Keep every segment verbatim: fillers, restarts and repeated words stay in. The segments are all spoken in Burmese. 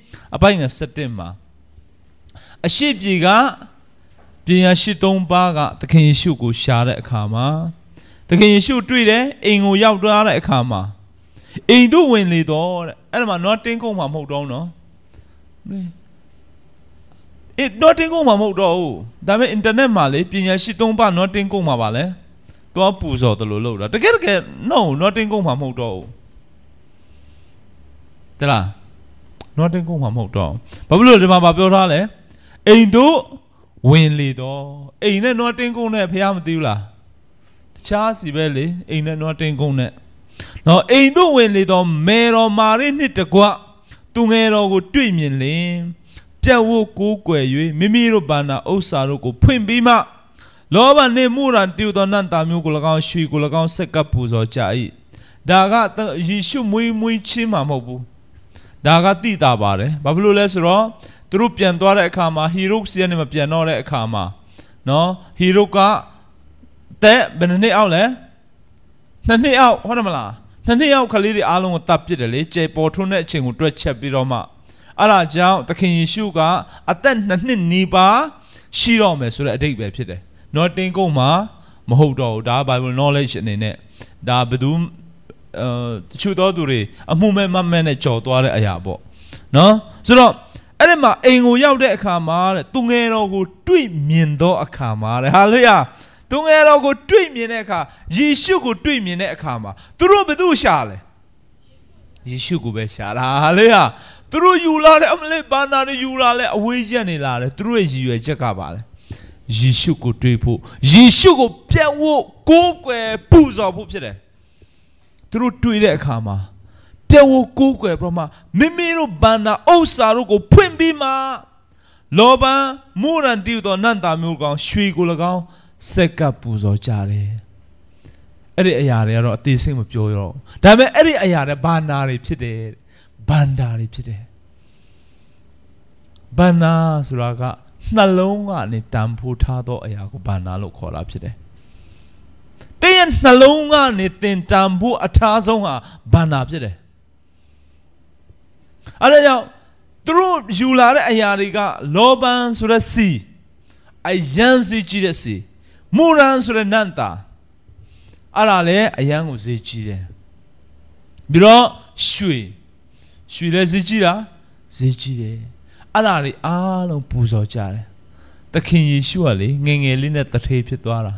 အပိုင်းငါစတင်မှာအရှိပြေကပြင်ရရှိသုံးပါးကသခင်ယေရှုကိုရှာတဲ့အခါမှာသခင်ယေရှုတွေ့တယ်အိမ်ကိုရောက်သွားတဲ့အခါမှာအိမ်သို့ဝင်လေတော့တဲ့အဲ့ဒါမှတော့တင်းကုန်မှာမဟုတ်တော့နော်အေးတော့တင်းကုန်မှာမဟုတ်တော့ဘူးဒါပေမဲ့အင်တာနက်မှာလေပြင်ရရှိသုံးပါးတော့တင်းကုန်မှာပါလေတော့ပူဇော်တယ်လို့လို့တာတကယ်တကယ် no တော့တင်းကုန်မှာမဟုတ်တော့ဘူးတလားတော့တင်းကုန်မှာမဟုတ်တော့ဘာဖြစ်လို့ဒီမှာပြောထားလဲအိမ်တို့ဝင်လေတော့အိမ်နဲ့တော့တင်းကုန်နဲ့ဖះမသိဘူးလားတခြားစီပဲလေအိမ်နဲ့တော့တင်းကုန်နဲ့နော်အိမ်တို့ဝင်လေတော့မေတော်မာရိနှစ်တကွသူငယ်တော်ကိုတွေ့မြင်လင်ပြတ်ဝတ်ကိုးကွယ်၍မိမိတို့ဘာနာဥစ္စာတို့ကိုဖွင့်ပြီးမှလောဘနှင့်မှုရန်တူသောနတ်သားမျိုးကို၎င်းရွှေကို၎င်းဆက်ကပ်ပူဇော်ကြ၏ဒါကယေရှုမွေးမွေးချင်းမှာမဟုတ်ဘူးဒါကတိတာပါတယ်ဘာဖြစ်လို့လဲဆိုတော့သူတို့ပြန်သွားတဲ့အခါမှာဟီရုစီကနေမပြန်တော့တဲ့အခါမှာနော်ဟီရုကတဲ့ဘယ်နှစ်အောက်လဲနှစ်နှစ်အောက်ဟုတ်တယ်မလားနှစ်နှစ်အောက်ကလေးတွေအားလုံးကိုတပ်ပစ်တယ်လေကျေပေါ်ထွန်းတဲ့အချိန်ကိုတွက်ချက်ပြီးတော့မှအဲ့ဒါကြောင့်သခင်ယေရှုကအသက်နှစ်နှစ်နီးပါးရှိတော့မယ်ဆိုတဲ့အဓိပ္ပာယ်ဖြစ်တယ်နော်တင်းကုန်မှာမဟုတ်တော့ဘူးဒါက Bible knowledge အနေနဲ့ဒါဘယ်သူအဲတချို့သောသူတွေအမှုမဲ့မမဲ့နဲ့ကြော်သွားတဲ့အရာပေါ့နော်ဆိုတော့အဲ့ဒီမှာအိမ်ကိုရောက်တဲ့အခါမှာတဲ့သူငယ်တော်ကိုတွေ့မြင်သောအခါမှာတဲ့ဟာလေယာသူငယ်တော်ကိုတွေ့မြင်တဲ့အခါယေရှုကိုတွေ့မြင်တဲ့အခါမှာသူတို့ဘယ်သူရှာလဲယေရှုကိုပဲရှာတာဟာလေယာသူတို့ယူလာတဲ့အမလေးဘာနာတွေယူလာလဲအဝေးရက်နေလာတယ်သူတို့ရဲ့ရည်ရွယ်ချက်ကပါလဲယေရှုကိုတွေ့ဖို့ယေရှုကိုပြတ်ဝတ်ကိုးကွယ်ပူဇော်ဖို့ဖြစ်တယ်သူတို့တွေ့တဲ့အခါမှာပြတ်ဝတ်ကိုးကွယ်ပြီးမှမိမိတို့ဘာနာဥစ္စာတို့ကိုဖွင့်ပြီးမှလောဘမူရန်တီသောနန္တာမျိုးကောင်ရွှေကို၎င်းဆက်ကပ်ပူဇော်ကြတယ်အဲ့ဒီအရာတွေကတော့အသေးစိတ်မပြောရတော့ဒါပေမဲ့အဲ့ဒီအရာတွေဘာနာတွေဖြစ်တယ်ဘန္တာတွေဖြစ်တယ်ဘန္နာဆိုတာကနှလုံးကနေတန်ဖိုးထားသောအရာကိုဘန္နာလို့ခေါ်တာဖြစ်တယ်တဲ့ရဲ့နှလုံးကနေတင်တန်ဖို့အထားဆုံးဟာဘန္နာဖြစ်တယ်အဲ့ဒါကြောင့်သူတို့ယူလာတဲ့အရာတွေကလောဘန်ဆိုတဲ့စီအယံစီကြည့်တဲ့စီမူရန်ဆိုတဲ့နန္တာအဲ့ဒါလည်းအယံကိုဈေးကြီးတယ်ပြီးတော့ရွှေရွှေလည်းဈေးကြီးတာဈေးကြီးတယ်အဲ့ဒါတွေအားလုံးပူဇော်ကြတယ်သခင်ယေရှုကလေငယ်ငယ်လေးနဲ့တထေးဖြစ်သွားတာ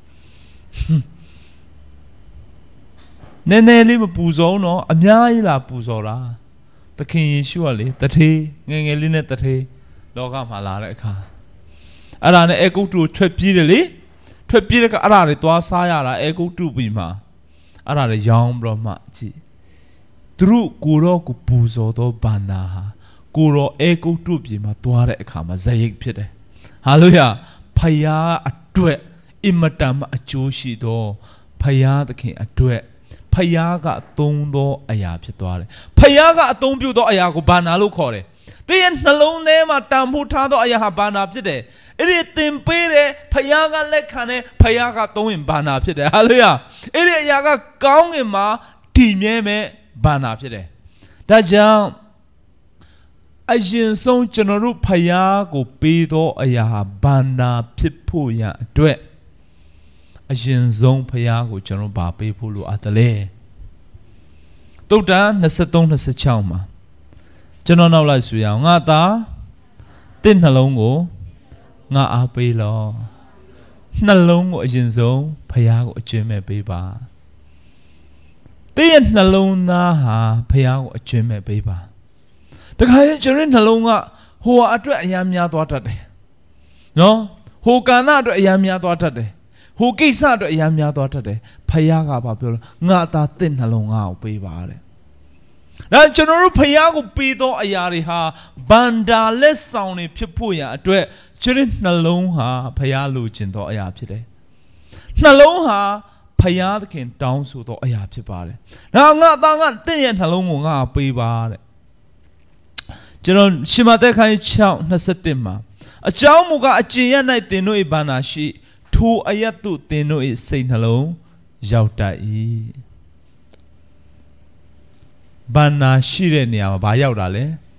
နည်းနည်းလေးမပူဇော်တော့အများကြီးလာပူဇော်တာသခင်ယေရှုကလေတထေးငယ်ငယ်လေးနဲ့တထေးလောကမှာလာတဲ့အခါအဲ့ဒါနဲ့အေဂုတ်တုထွက်ပြေးတယ်လေထွက်ပြေးတဲ့ကအဲ့ဒါတွေသွားစားရတာအေဂုတ်တုပြီးမှအဲ့ဒါတွေရောင်းပြီးတော့မှကြည့်သူတို့ကိုတော့ကိုပူဇော်တော့ဘာနာဟာကိုတော့အေဂုတ်တုပြည်မှာသွားတဲ့အခါမှာဇယိတ်ဖြစ်တယ်ဟာလို့ရဖယားအတွက်အင်မတန်မှအကျိုးရှိတော့ဖယားသခင်အတွက်ဖယားကအသုံးသောအရာဖြစ်သွားတယ်ဖယားကအသုံးပြုသောအရာကိုဘာနာလို့ခေါ်တယ်သင်ရဲ့နှလုံးထဲမှာတန်ဖိုးထားသောအရာဟာဘာနာဖြစ်တယ်အဲ့ဒီသင်ပေးတယ်ဖယားကလက်ခံတယ်ဖယားကသုံးရင်ဘာနာဖြစ်တယ်ဟာလေယာအဲ့ဒီအရာကကောင်းငင်မှာတည်မြဲမဲ့ဘာနာဖြစ်တယ်ဒါကြောင့်အရင်ဆုံးကျွန်တော်တို့ဖယားကိုပေးသောအရာဟာဘာနာဖြစ်ဖို့ရအတွက်အရင်ဆုံးဖယားကိုကျွန်တော်ဘာပေးဖို့လိုအပ်တယ်လဲသုတ္တန်၂၃ ၂၆မှာကျွန်တော်နောက်လိုက်ဆိုရအောင်ငါသားတင့်နှလုံးကိုငါအားပေးလောနှလုံးကိုအရင်ဆုံးဖယားကိုအကျဉ်းမဲ့ပေးပါတင့်ရဲ့နှလုံးသားဟာဖယားကိုအကျဉ်းမဲ့ပေးပါတခါရင်ကျွန်တော်နှလုံးကဟိုအတွက်အများများသွားတတ်တယ်နော်ဟိုကာဏအတွက်အများများသွားတတ်တယ်ဟိုကိစ္စအတွက်အများများသွားတတ်တယ်ဖယားကဘာပြောလဲငါသားတင့်နှလုံးငါ့ကိုပေးပါတဲ့ဒါကျွန်တော်တို့ဖယားကိုပေးသောအရာတွေဟာဗန္တာလက်ဆောင်တွေဖြစ်ဖို့ရအတွက်ကျွန်တော်နှလုံးဟာဖယားလိုချင်သောအရာဖြစ်တယ်နှလုံးဟာဖယားသခင်တောင်းဆိုသောအရာဖြစ်ပါတယ်ဒါငါသားကတင့်ရဲ့နှလုံးကိုငါပေးပါတဲ့ကျွန်တော်ရှမသက်ခန်း၆ ၂၁မှာအကြောင်းမူကားအကျင့်ရ၌သင်တို့၏ဘာနာရှိထိုအယတ်သို့သင်တို့၏စိတ်နှလုံးရောက်တတ်၏ဘာနာရှိတဲ့နေရာမှာဘာရောက်တာလဲ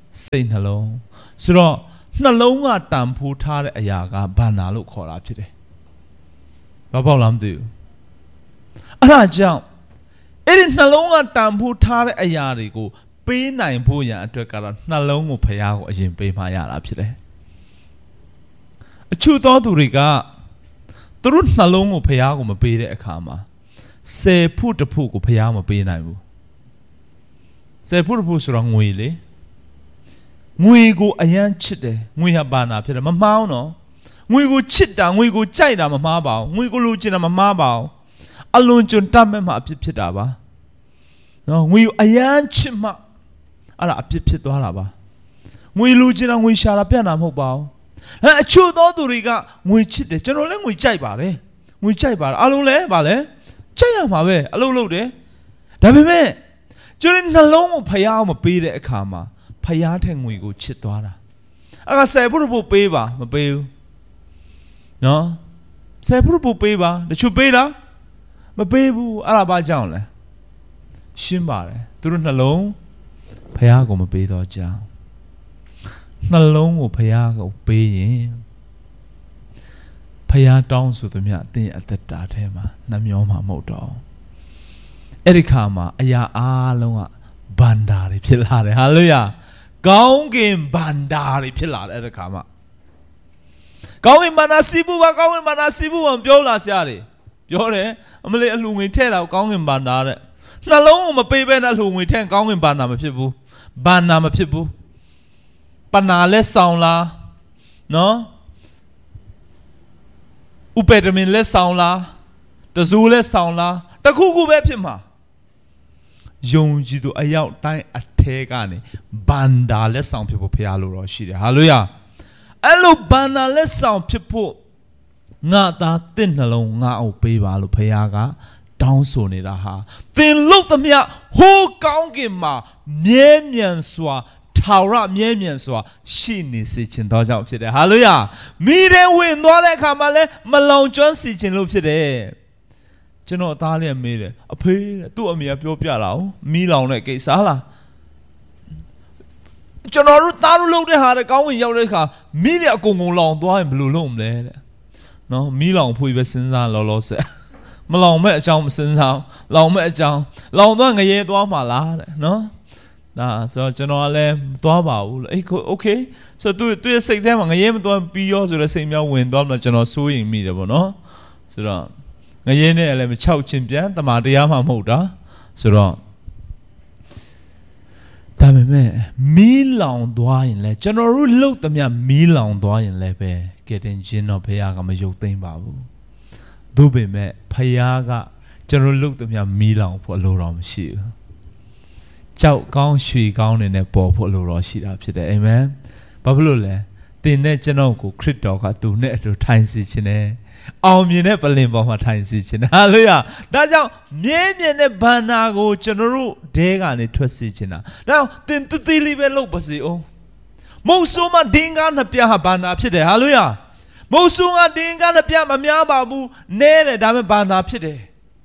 စိတ်နှလုံးဆိုတော့နှလုံးကတန်ဖိုးထားတဲ့အရာကဘာနာလို့ခေါ်တာဖြစ်တယ်။ဘာပေါ့လားမသိဘူး။အဲ့ဒါကြောင့်အဲ့ဒီနှလုံးကတန်ဖိုးထားတဲ့အရာတွေကိုပေးနိုင်ဖို့ရန်အတွက်ကတော့နှလုံးကိုဖျားကိုအရင်ပေးမှရတာဖြစ်တယ်။အချို့သောသူတွေကသူတို့နှလုံးကိုဖျားကိုမပေးတဲ့အခါမှာဆယ်ဖို့တစ်ဖို့ကိုဖျားမပေးနိုင်ဘူး။ဆယ်ဖို့တစ်ဖို့ဆိုတော့ငွေလေငွေကိုအယမ်းချစ်တယ်ငွေဟာဘာနာဖြစ်တယ်မမှားဘူးနော်ငွေကိုချစ်တာငွေကိုကြိုက်တာမမှားပါဘူးငွေကိုလိုချင်တာမမှားပါဘူးအလွန်ကျွံတတ်မဲ့မှအဖြစ်ဖြစ်တာပါနော်ငွေကိုအယမ်းချစ်မှအဲ့ဒါအဖြစ်ဖြစ်သွားတာပါငွေလိုချင်တာငွေရှာတာပြတ်တာမဟုတ်ပါဘူးအဲအချို့သောသူတွေကငွေချစ်တယ်ကျွန်တော်လည်းငွေကြိုက်ပါတယ်ငွေကြိုက်ပါတယ်အလုံးလည်းဗာလဲကြိုက်ရမှာပဲအလုပ်လုပ်တယ်ဒါပေမဲ့ကျွန်တော်နှလုံးကိုဖျားမပေးတဲ့အခါမှာဖျားတဲ့ငွေကိုချစ်သွားတာအဲ့ဒါဆယ်ဖို့ဖို့ပေးပါမပေးဘူးနော်ဆယ်ဖို့ဖို့ပေးပါတချို့ပေးလားမပေးဘူးအဲ့ဒါဘာကြောင့်လဲရှင်းပါတယ်သူတို့နှလုံးဖျားကိုမပေးတော့ကြောင်းနှလုံးကိုဖျားကိုပေးရင်ဖျားတောင်းဆိုသမျှအသင်အသက်တာထဲမှာနှမျောမှာမဟုတ်တော့အဲ့ဒီခါမှာအရာအားလုံးကဘန္တာတွေဖြစ်လာတယ်ဟာလေလုယာကောင်းကင်ဘန္တာတွေဖြစ်လာတယ်အဲ့ဒီခါမှာကောင်းကင်ဘန္တာစီးပူပါကောင်းကင်ဘန္တာစီးပူပါပြောလာဆရာတွေပြောတယ်အမလေးအလှငွေထည့်တာကောင်းကင်ဘန္တာတဲ့နှလုံးကိုမပေးဘဲနဲ့အလှငွေထည့်ကောင်းကင်ဘန္တာမဖြစ်ဘူးဘန္တာမဖြစ်ဘူးပနာလက်ဆောင်လားနော်ဥပဒေမင်းလက်ဆောင်လားတဇူလက်ဆောင်လားတခုခုပဲဖြစ်မှာယုံကြည်သူအယောက်တိုင်းအထဲကနေဘန္တာလက်ဆောင်ဖြစ်ဖို့ဖရားလိုတော့ရှိတယ်ဟာလေလုယာအဲ့လိုဘန္တာလက်ဆောင်ဖြစ်ဖို့ငါသားတင့်နှလုံးငါအောင်ပေးပါလို့ဖရားကတောင်းဆိုနေတာဟာသင်လို့သမျှဟိုးကောင်းကင်မှာမြဲမြံစွာထာဝရမြဲမြံစွာရှိနေစေခြင်းသောကြောင့်ဖြစ်တယ်ဟာလေလုယာမိတဲ့ဝင်သွားတဲ့အခါမှာလဲမလောင်ကျွမ်းစီခြင်းလို့ဖြစ်တယ်ကျွန်တော်အသားလေးမေးတယ်အဖေသူ့အမေကပြောပြတာ哦မီးလောင်တဲ့ကိစ္စလားကျွန်တော်တို့သားတို့လုပ်တဲ့ဟာတဲ့ကောင်းဝင်ရောက်တဲ့အခါမီးတွေအကုန်ကုန်လောင်သွားရင်ဘယ်လိုလုပ်မလဲတဲ့နော်မီးလောင်ဖွေးပဲစဉ်းစားလောလောဆယ်မလောင်မဲ့အကြောင်းမစဉ်းစားလောင်မဲ့အကြောင်းလောင်သွားငရဲသွားမှာလားတဲ့နော်ဒါဆိုတော့ကျွန်တော်လည်းသွားပါဘူးအေးโอเคဆိုတော့သူသူရဲ့စိတ်ထဲမှာငရဲမသွားပြီးရောဆိုတော့စိတ်များဝင်သွားမှကျွန်တော်စိုးရိမ်မိတယ်ပေါ့နော်ဆိုတော့ငရဲနဲ့လည်းမချောက်ချင်းပြန်တမာတရားမှမဟုတ်တာဆိုတော့ဒါပေမဲ့မီးလောင်သွားရင်လည်းကျွန်တော်တို့လှုပ်သမျှမီးလောင်သွားရင်လည်းပဲကဲတင်ခြင်းတော့ဘုရားကမယုတ်သိမ့်ပါဘူးသို့ပေမဲ့ဘုရားကကျွန်တော်လှုပ်သမျှမီးလောင်ဖို့အလိုတော်မရှိဘူးကြောက်ကောင်းရွှေကောင်းနေနဲ့ပေါ်ဖို့အလိုတော်ရှိတာဖြစ်တယ်အာမင်ဘာဖြစ်လို့လဲတင်နဲ့ကျွန်တော်ကိုခရစ်တော်ကသူနဲ့အတူထိုင်စီခြင်းနဲ့အောင်မြင်တဲ့ပလင်ပေါ်မှာထိုင်စီခြင်းဟာလေလုယာဒါကြောင့်မြဲမြံတဲ့ဘန္နာကိုကျွန်တော်တို့ဒဲကနေထွက်စီခြင်းတာဒါကြောင့်တင်တသေးလေးပဲလုပ်ပါစေအောင်မုတ်ဆိုးမဒင်းကားနှစ်ပြားဟာဘန္နာဖြစ်တယ်ဟာလေလုယာမုတ်ဆိုးကဒင်းကားနှစ်ပြားမများပါဘူးနဲတယ်ဒါပေမဲ့ဘန္နာဖြစ်တယ်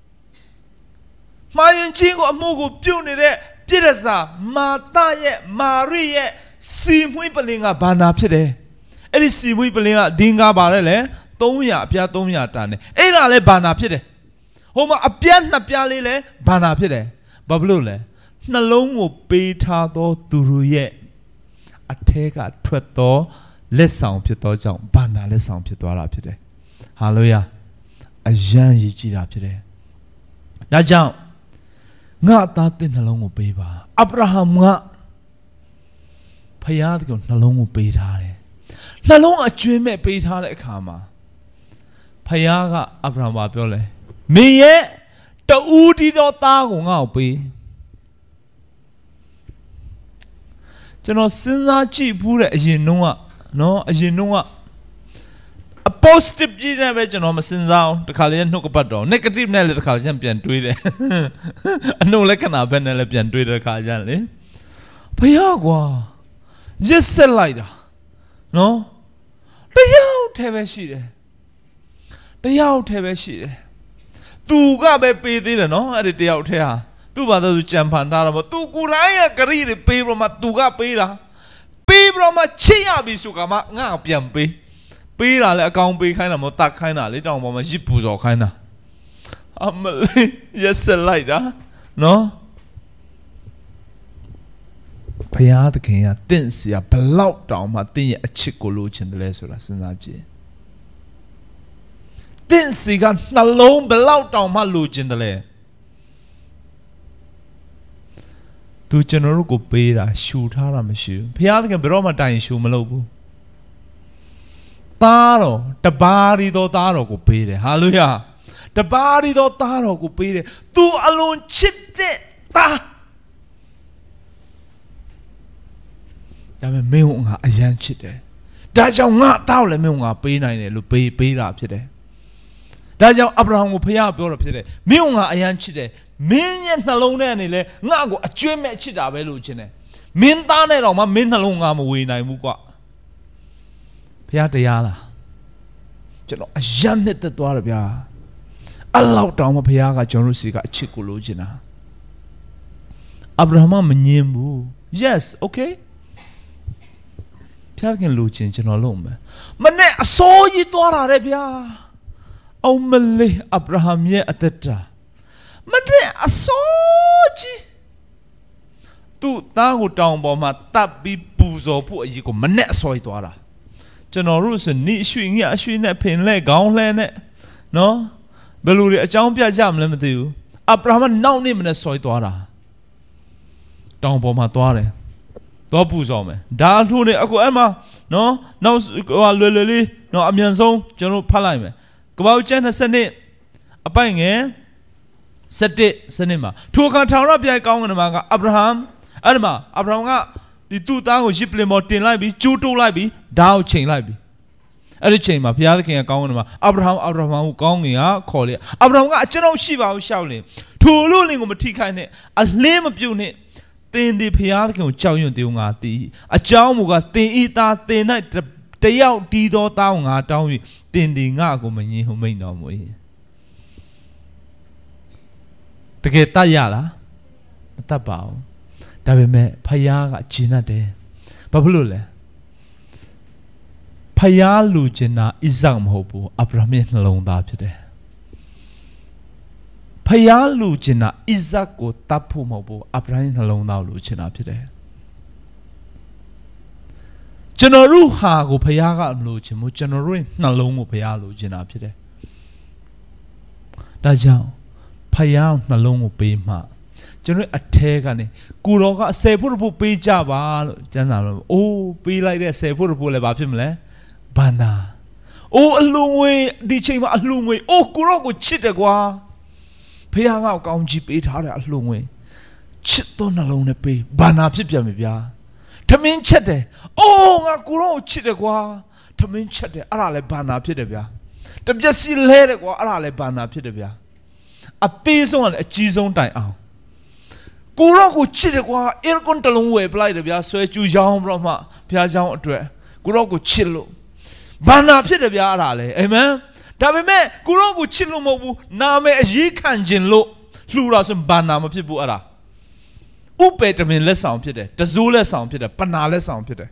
မှားရင်ချင်းကိုအမှုကိုပြုတ်နေတဲ့ပြည့်ရစာမာတရဲ့မာရိရဲ့စီမွှေးပလင်ကဘန္နာဖြစ်တယ်အဲ့ဒီစီမွှေးပလင်ကဒင်းကားပါတယ်လေသုံးရာအပြားသုံးရာတန်တယ်အဲ့ဒါလည်းဘာနာဖြစ်တယ်ဟိုမှာအပြားနှစ်ပြားလေးလည်းဘာနာဖြစ်တယ်ဘာဖြစ်လို့လဲနှလုံးကိုပေးထားသောသူတို့ရဲ့အထဲကထွက်သောလက်ဆောင်ဖြစ်သောကြောင့်ဘာနာလက်ဆောင်ဖြစ်သွားတာဖြစ်တယ်ဟာလေလုယာအယံရည်ကြည်တာဖြစ်တယ်ဒါကြောင့်ငါသားတဲ့နှလုံးကိုပေးပါအာဗြဟံကဖယားကိုနှလုံးကိုပေးထားတယ်နှလုံးအကျွင်းမဲ့ပေးထားတဲ့အခါမှာဖယားကအာဗြဟံဘာပြောလဲမင်းရဲ့တူးတီတော်သားကိုငါ့ကိုပေးကျွန်တော်စဉ်းစားကြည့်ဘူးတဲ့အရင်တုန်းကနော်အရင်တုန်းကအ positive ကြည့်နေပဲကျွန်တော်မစဉ်းစားအောင်တခါလေနှုတ်ကပတ်တော် negative နဲ့လည်းတခါကျန်ပြန်တွေးတယ်အနှုတ်လက္ခဏာဘက်နဲ့လည်းပြန်တွေးတဲ့ခါကျန်လေဖယားကွာရစ်ဆက်လိုက်တာနော်တရားထဲပဲရှိတယ်တရားထဲပဲရှိတယ်သူကပဲပေးသေးတယ်နော်အဲ့ဒီတရားထဲဟာသူ့ဘာသာသူကြံဖန်ထားတာပေါ့သူကိုယ်တိုင်ရဲ့ဂရိတွေပေးပြီးမှသူကပေးတာဘရောမချစ်ရပြီဆိုကမှငါပြန်ပေးပေးတာလေအကောင်ပေးခိုင်းတာမဟုတ်တတ်ခိုင်းတာလေတောင်ပေါ်မှာရစ်ပူဇော်ခိုင်းတာအမလေးရက်ဆက်လိုက်တာနော်ဘုရားသခင်ကတင့်စီကဘလောက်တောင်မှတင့်ရဲ့အချစ်ကိုလိုချင်တယ်လဲဆိုတာစဉ်းစားကြည့်တင့်စီကနှလုံးဘလောက်တောင်မှလိုချင်တယ်လဲသူကျွန်တော်တို့ကိုပေးတာရှူထားတာမရှိဘူးဘုရားသခင်ဘယ်တော့မှတိုင်ရှူမလုပ်ဘူးသားတော်တပါးရီတော်သားတော်ကိုပေးတယ်ဟာလေလုယာတပါးရီတော်သားတော်ကိုပေးတယ်သူအလွန်ချစ်တဲ့သားဒါပေမဲ့မင်းကငါအယမ်းချစ်တယ်ဒါကြောင့်ငါသားကိုလည်းမင်းကငါပေးနိုင်တယ်လို့ပေးပေးတာဖြစ်တယ်ဒါကြောင့်အဗ္ဗရာဟံကိုဖခင်ပြောတာဖြစ်တယ်မင်းကငါအယမ်းချစ်တယ်မင်းရဲ့နှလုံးထဲကနေလဲငါ့ကိုအကျွမ်းမဲ့ချစ်တာပဲလို့ချင်းတယ်မင်းသားနဲ့တော့မှမင်းနှလုံးငါမဝေနိုင်ဘူးကွာဖခင်တရားလားကျွန်တော်အယမ်းနဲ့တက်သွားတယ်ဗျာအလောက်တောင်မှဖခင်ကကျွန်တော်စီကအချစ်ကိုလိုချင်တာအဗ္ဗရာဟံမငြင်းဘူး yes okay ဖခင်လိုချင်ကျွန်တော်လုံးမယ်မနဲ့အစိုးရသွားတာလေဗျာအောင်မလေးအဗ္ဗရာဟံရဲ့အသက်တာမနဲ့အစိုးကြီးသူ့သားကိုတောင်ပေါ်မှာတပ်ပြီးပူဇော်ဖို့အရေးကိုမနဲ့အစိုးရသွားတာကျွန်တော်တို့ဆိုနေရွှေငှက်အရွှေနဲ့ဖင်လဲခေါင်းလဲနဲ့နော်ဘယ်လိုတွေအကြောင်းပြကြမလဲမသိဘူးအဗ္ဗရာဟံနောက်နေ့မနဲ့ဆွဲသွားတာတောင်ပေါ်မှာသွားတယ်သွားပူဇော်မယ်ဒါအထိုးနေအခုအဲ့မှာနော်နောက်ဟိုလွယ်လွယ်လေးနော်အမြန်ဆုံးကျွန်တော်ဖတ်လိုက်မယ်ကပ္ပဦးကျမ်း၂၂အပိုင်ငယ်၁၁စနစ်မှာထိုအခါထာဝရဘုရားကောင်းကင်မှာကအဗ္ဗရာဟံအဲ့ဒီမှာအဗ္ဗရာဟံကဒီသူ့သားကိုရစ်ပလင်ပေါ်တင်လိုက်ပြီးကျိုးတိုးလိုက်ပြီးဓာတ်ကိုချိန်လိုက်ပြီးအဲ့ဒီချိန်မှာဘုရားသခင်ကကောင်းကင်မှာအဗ္ဗရာဟံအဗ္ဗရာဟံကိုကောင်းကင်ကခေါ်လေအဗ္ဗရာဟံကအကျွန်ုပ်ရှိပါဘူးရှောက်လင်ထိုလူလင်ကိုမထိခိုက်နဲ့အလင်းမပြုတ်နဲ့သင်ဒီဘုရားသခင်ကိုကြောက်ရွံ့သေးငါသည်အကြောင်းမူကားသင်ဤသားသင်၌တယောက်တီးသောသားကိုငါတောင်း၍သင်ဒီငါကိုမငြင်းဟုမိန်တော်မူ၏တကယ်တတ်ရလားမတတ်ပါဘူးဒါပေမဲ့ဖယားကဂျင်းတ်တယ်ဘာဖြစ်လို့လဲဖယားလူကျင်တာဣဇက်မဟုတ်ဘူးအဗ္ဗရာဟံရဲ့နှလုံးသားဖြစ်တယ်ဖယားလူကျင်တာဣဇက်ကိုတတ်ဖို့မဟုတ်ဘူးအဗ္ဗရာဟံနှလုံးသားကိုလူကျင်တာဖြစ်တယ်ကျွန်တော်တို့ဟာကိုဖယားကမလို့ချင်ဘူးကျွန်တော်တို့နှလုံးကိုဖယားလူကျင်တာဖြစ်တယ်ဒါကြောင့်ဖယားနှလုံးကိုပေးမှကျွန်တော်အထဲကနေကိုတော်ကအဆယ်ဖို့ဖို့ပေးကြပါလို့ကျမ်းစာလို့အိုးပေးလိုက်တဲ့ဆယ်ဖို့ဖို့လည်းဘာဖြစ်မလဲဘာနာအိုးအလှငွေဒီချိန်မှာအလှငွေအိုးကိုတော်ကိုချစ်တယ်ကွာဖယားငါ့ကိုကောင်းကြီးပေးထားတယ်အလှငွေချစ်သောနှလုံးနဲ့ပေးဘာနာဖြစ်ပြန်ပြီဗျာထမင်းချက်တယ်အိုးငါကိုတော်ကိုချစ်တယ်ကွာထမင်းချက်တယ်အဲ့ဒါလည်းဘာနာဖြစ်တယ်ဗျာတပြက်စီလဲတယ်ကွာအဲ့ဒါလည်းဘာနာဖြစ်တယ်ဗျာအသေးဆုံးကလည်းအကြီးဆုံးတိုင်အောင်ကိုရောကိုချစ်တယ်ကွာအဲကွန်တလုံးဝယ်ပလိုက်တယ်ဗျာဆွဲကျူရောင်းပြီးတော့မှဘုရားကျောင်းအတွက်ကိုရောကိုချစ်လို့ဘာနာဖြစ်တယ်ဗျာအဲ့ဒါလေအာမင်ဒါပေမဲ့ကိုရောကိုချစ်လို့မဟုတ်ဘူးနာမည်အရေးခံခြင်းလို့လှူတာဆိုဘာနာမဖြစ်ဘူးအဲ့ဒါဥပေတမင်လက်ဆောင်ဖြစ်တယ်တဇိုးလက်ဆောင်ဖြစ်တယ်ပနာလက်ဆောင်ဖြစ်တယ်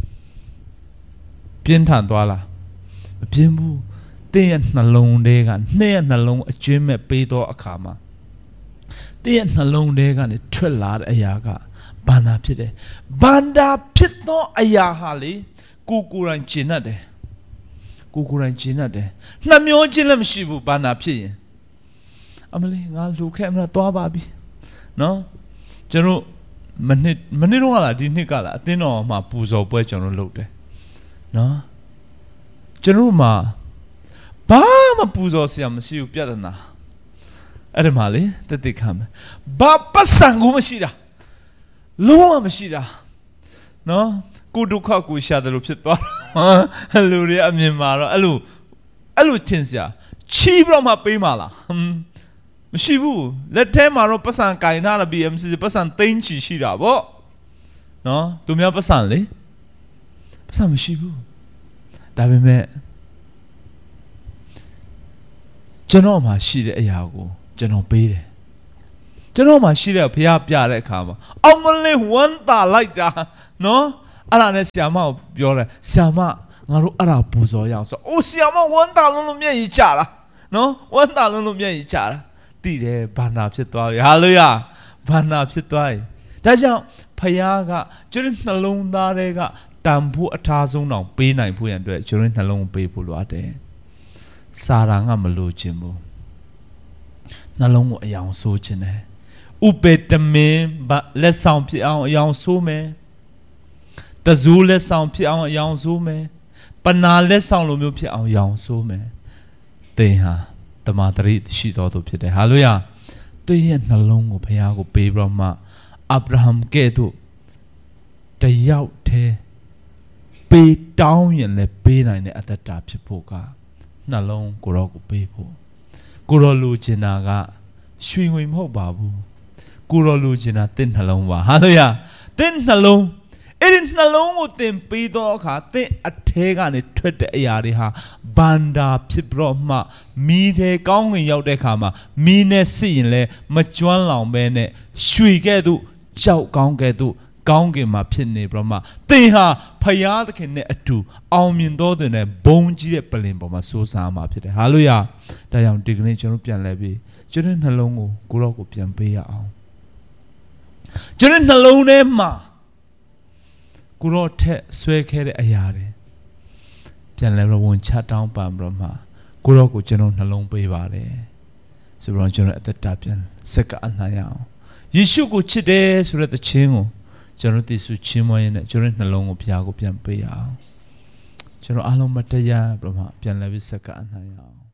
ပြင်းထန်သွားလားမပြင်းဘူးတင်းရဲ့နှလုံးထဲကနှစ်ရဲ့နှလုံးအကျွမ်းမဲ့ပေးသောအခါမှာတင်းရဲ့နှလုံးထဲကနေထွက်လာတဲ့အရာကဘာနာဖြစ်တယ်ဘာနာဖြစ်သောအရာဟာလေကိုကိုယ်တိုင်ကျင့်တတ်တယ်ကိုကိုယ်တိုင်ကျင့်တတ်တယ်နှမျောခြင်းလည်းမရှိဘူးဘာနာဖြစ်ရင်အမလေးငါလူခဲ့မလားသွားပါပြီနော်ကျွန်တော်မနစ်မနစ်တော့လားဒီနှစ်ကလားအသင်းတော်မှာပူဇော်ပွဲကျွန်တော်လုပ်တယ်နော်ကျွန်တော်မှာဘာမှပူဇော်စရာမရှိဘူးပြဿနာအဲ့ဒီမှာလေတတိခံမယ်ဘာပတ်စံကိုမရှိတာလုံးဝမရှိတာနော်ကိုဒုက္ခကိုရှာတယ်လို့ဖြစ်သွားတာလူတွေအမြင်မှာတော့အဲ့လိုအဲ့လိုထင်စရာချီးပြီးတော့မှပေးမှာလားမရှိဘူးလက်ထဲမှာတော့ပတ်စံကင်ထားတာ B M C ပတ်စံသိန်းချီရှိတာဗောနော်သူများပတ်စံလေပတ်စံမရှိဘူးဒါပေမဲ့ကျွန်တော်မှာရှိတဲ့အရာကိုကျွန်တော်ပေးတယ်ကျွန်တော်မှာရှိတဲ့ဘုရားပြတဲ့အခါမှာအောင်မလေးဝမ်းသာလိုက်တာနော်အဲ့ဒါနဲ့ဆရာမကိုပြောတယ်ဆရာမငါတို့အဲ့ဒါပူဇော်ရအောင်ဆိုအိုးဆရာမဝမ်းသာလုံးလို့မျက်ရည်ကျလာနော်ဝမ်းသာလုံးလို့မျက်ရည်ကျလာတိတယ်ဘာနာဖြစ်သွားပြီဟာလေယာဘာနာဖြစ်သွားပြီဒါကြောင့်ဖယားကကျွန်တော်နှလုံးသားတွေကတန်ဖို့အထားဆုံးတောင်ပေးနိုင်ဖို့ရန်အတွက်ကျွန်တော်နှလုံးပေးဖို့လိုအပ်တယ်စာရာကမလိုချင်ဘူးနှလုံးကိုအယောင်ဆိုးခြင်းတယ်ဥပေတမင်လက်ဆောင်ဖြစ်အောင်အယောင်ဆိုးမယ်တဇူးလက်ဆောင်ဖြစ်အောင်အယောင်ဆိုးမယ်ပနာလက်ဆောင်လိုမျိုးဖြစ်အောင်အယောင်ဆိုးမယ်သင်ဟာတမန်တော်ရှိတော်သူဖြစ်တယ်ဟာလေယာသင်ရဲ့နှလုံးကိုဘုရားကိုပေးပြီးတော့မှအာဗြဟံကဲ့သို့တယောက်တည်းပေးတောင်းရင်လည်းပေးနိုင်တဲ့အတ္တတာဖြစ်ဖို့ကနှလုံးကိုရောကိုပေးဖို့ကိုရောလူကျင်တာကရွှေငွေမဟုတ်ပါဘူးကိုရောလူကျင်တာတင့်နှလုံးပါဟာလေယာတင့်နှလုံးအဲ့ဒီနှလုံးကိုသင်ပေးတော့အခါသင်အထဲကနေထွက်တဲ့အရာတွေဟာဘန္တာဖြစ်ပြီးတော့မှမီးထဲကောင်းငင်ရောက်တဲ့အခါမှာမီးနဲ့စစ်ရင်လည်းမကျွမ်းလောင်ပဲနဲ့ရွှေကဲ့သို့ကြောက်ကောင်းကဲ့သို့ကောင်းကင်မှာဖြစ်နေပြီးတော့မှသင်ဟာဖယားသခင်နဲ့အတူအောင်မြင်တော်တဲ့နဲ့ဘုံကြီးတဲ့ပလင်ပေါ်မှာစိုးစားမှာဖြစ်တယ်ဟာလေယာဒါကြောင့်ဒီကနေ့ကျွန်တော်ပြန်လဲပြီးကျွန်တော်နှလုံးကိုကိုရောကိုပြန်ပေးရအောင်ကျွန်တော်နှလုံးထဲမှာကိုရောထက်ဆွဲခဲ့တဲ့အရာတွေပြန်လဲဝင်ချတောင်းပန်ပြီးတော့မှကိုရောကိုကျွန်တော်နှလုံးပေးပါတယ်ဆိုတော့ကျွန်တော်အသက်တာပြန်စက္ကအနှံ့ရအောင်ယေရှုကိုချစ်တယ်ဆိုတဲ့သခြင်းကိုကျွန်တော်သိစုချင်းမွေးနေကျွန်တော်နှလုံးကိုဘုရားကိုပြန်ပေးရအောင်ကျွန်တော်အားလုံးမတရားပြီးတော့မှပြန်လဲပြီးစက္ကအနှံ့ရအောင်